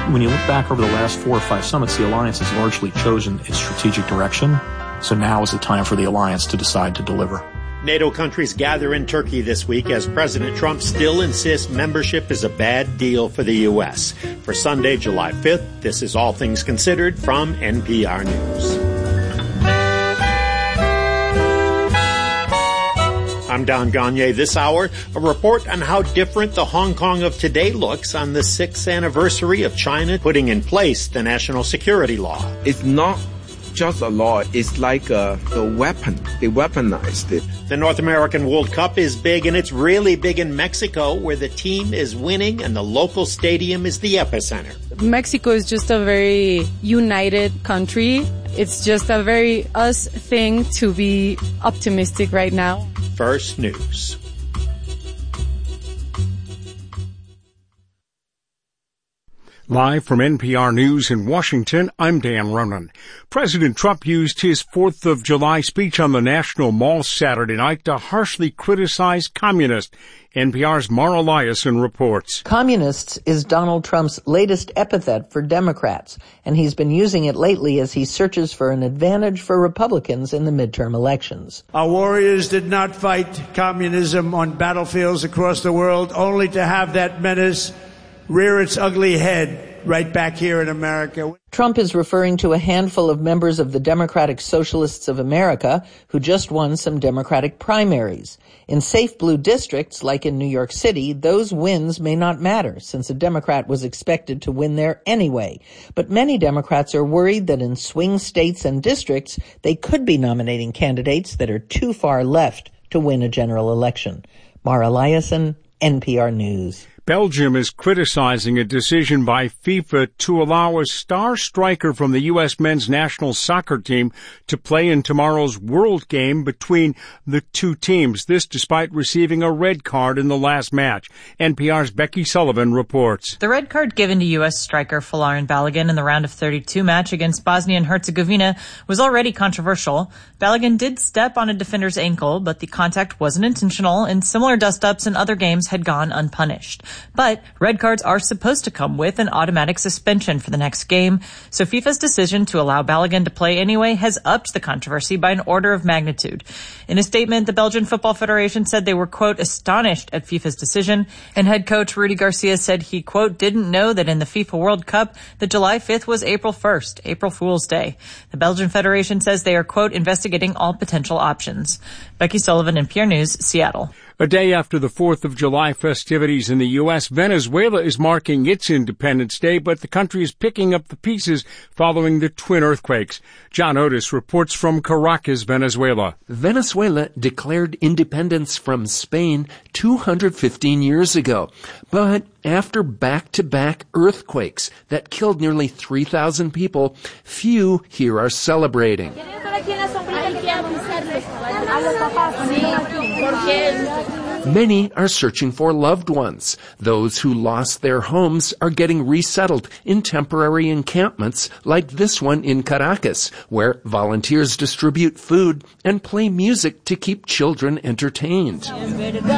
When you look back over the last 4 or 5 summits, the alliance has largely chosen its strategic direction. So now is the time for the alliance to decide to deliver. NATO countries gather in Turkey this week as President Trump still insists membership is a bad deal for the U.S. For Sunday, July 5th, this is All Things Considered from NPR News. I'm Don Gagné. This hour, a report on how different the Hong Kong of today looks on the 6th anniversary of China putting in place the national security law. It's not just a law, it's like a weapon. They weaponized it. The North American World Cup is big, and it's really big in Mexico, where the team is winning and the local stadium is the epicenter. Mexico is just a very united country. It's just a very us thing to be optimistic right now. First News. Live from NPR News in Washington, I'm Dan Ronan. President Trump used his 4th of July speech on the National Mall Saturday night to harshly criticize communists. NPR's Mara Liasson reports. Communists is Donald Trump's latest epithet for Democrats, and he's been using it lately as he searches for an advantage for Republicans in the midterm elections. Our warriors did not fight communism on battlefields across the world only to have that menace rear its ugly head right back here in America. Trump is referring to a handful of members of the Democratic Socialists of America who just won some Democratic primaries. In safe blue districts, like in New York City, those wins may not matter, since a Democrat was expected to win there anyway. But many Democrats are worried that in swing states and districts, they could be nominating candidates that are too far left to win a general election. Mara Liasson, NPR News. Belgium is criticizing a decision by FIFA to allow a star striker from the U.S. men's national soccer team to play in tomorrow's World Game between the two teams. This despite receiving a red card in the last match. NPR's Becky Sullivan reports. The red card given to U.S. striker Folarin Balogun in the round of 32 match against Bosnia and Herzegovina was already controversial. Balogun did step on a defender's ankle, but the contact wasn't intentional, and similar dust-ups in other games had gone unpunished. But red cards are supposed to come with an automatic suspension for the next game, so FIFA's decision to allow Balogun to play anyway has upped the controversy by an order of magnitude. In a statement, the Belgian Football Federation said they were, quote, astonished at FIFA's decision, and head coach Rudy Garcia said he, quote, didn't know that in the FIFA World Cup that July 5th was April 1st, April Fool's Day. The Belgian Federation says they are, quote, investigating all potential options. Becky Sullivan, NPR News, Seattle. A day after the 4th of July festivities in the U.S., Venezuela is marking its Independence Day, but the country is picking up the pieces following the twin earthquakes. John Otis reports from Caracas, Venezuela. Venezuela declared independence from Spain 215 years ago, but after back-to-back earthquakes that killed nearly 3,000 people, few here are celebrating. Many are searching for loved ones. Those who lost their homes are getting resettled in temporary encampments like this one in Caracas, where volunteers distribute food and play music to keep children entertained.